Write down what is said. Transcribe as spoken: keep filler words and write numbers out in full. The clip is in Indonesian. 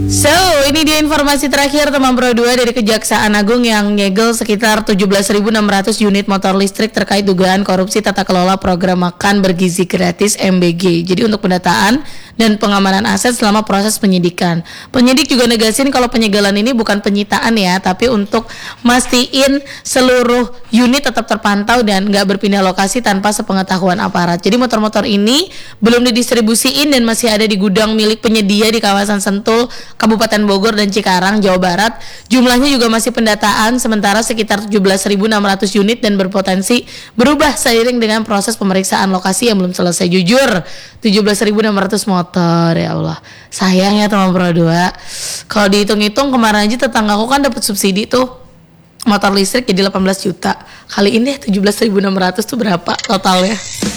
So, ini dia informasi terakhir teman Pro dua dari Kejaksaan Agung yang nyegel sekitar tujuh belas ribu enam ratus unit motor listrik terkait dugaan korupsi tata kelola program makan bergizi gratis M B G. Jadi untuk pendataan dan pengamanan aset selama proses penyidikan. Penyidik juga negasin kalau penyegelan ini bukan penyitaan ya, tapi untuk mastiin seluruh unit tetap terpantau dan nggak berpindah lokasi tanpa sepengetahuan aparat. Jadi motor-motor ini belum didistribusiin dan masih ada di gudang milik penyedia di kawasan Sentul, Kabupaten Bogor dan Cikarang, Jawa Barat. Jumlahnya juga masih pendataan, sementara sekitar tujuh belas ribu enam ratus unit dan berpotensi berubah seiring dengan proses pemeriksaan lokasi yang belum selesai. Jujur, tujuh belas ribu enam ratus motor, ya Allah. Sayang ya teman Pro dua. Kalau dihitung-hitung kemarin aja tetanggaku kan dapat subsidi tuh motor listrik jadi delapan belas juta. Kali ini tujuh belas ribu enam ratus tuh berapa totalnya?